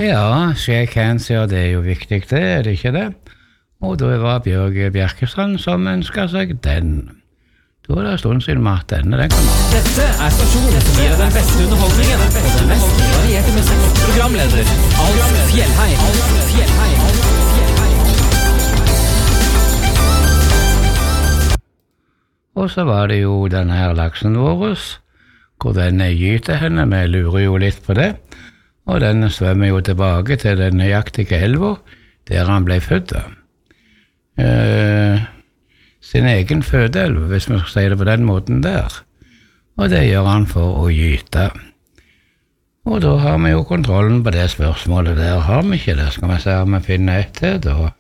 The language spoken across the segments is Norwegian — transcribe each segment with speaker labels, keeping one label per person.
Speaker 1: Ja, shake hands, ja, det jo viktig, det ikke det? Og da var Bjørg Bjerkestrand som ønsket seg den. Da det en stund siden med den kan man.
Speaker 2: Dette stasjonen som gir den beste underholdningen og den mest varierte musikk. Programleder Alf Fjellheim.
Speaker 1: Og så var det jo denne her laksen vår, hvor den gyter henne, vi lurer jo litt på det. Og den svømmer jo tilbake til den nøyaktige elva, der han ble født. Sin egen fødeelv, hvis vi skal si det på den måten der. Og det gjør han for å gyte. Og da har vi jo kontrollen på det spørsmålet der, har vi ikke det? Skal vi se om vi finner et til, da?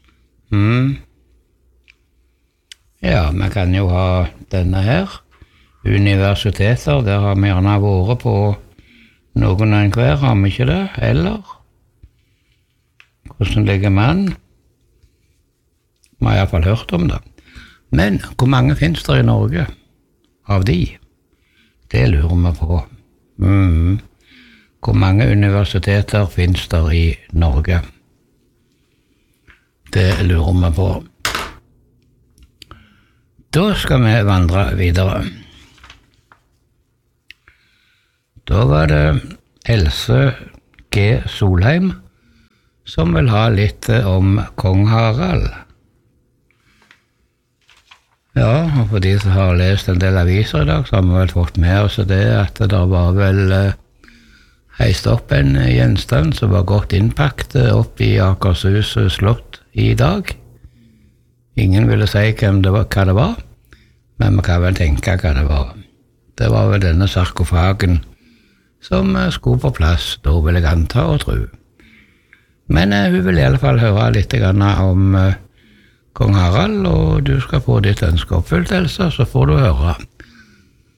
Speaker 1: Ja, vi kan jo ha denne her. Universiteter, der har vi gjerne vært på noen av hver, har vi ikke det? Eller? Hvordan ligger man? Vi har i hvert fall hørt om det. Men hvor mange finnes det i Norge av de? Det lurer vi på. Hvor mange universiteter finnes det i Norge? Det lurer vi på. Da skal vi vandre videre. Da var det Else G. Solheim som vil ha litt om kong Harald. Ja, og for de som har lest en del aviser i dag, så har vi vel fått med oss det at det var vel heist opp en gjenstand som var godt innpakket opp i Akershus slott i dag. Ingen ville si hva det var, men vi kan vel tenke hva det var. Det var vel denne sarkofagen som skulle på plass, da vil jeg anta og tro. Men hun vil i alle fall høre litt om kong Harald, og du skal få ditt ønske oppfylt, Elsa, så får du høre.